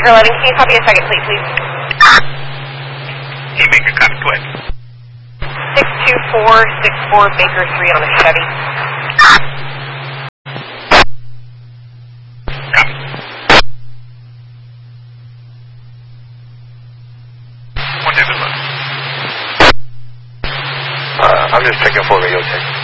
Baker 11, can you copy a second, please? Hey, Baker, copy, go ahead. 62464 Baker 3 on a Chevy. Copy. What's that look? I'm just checking for radio check.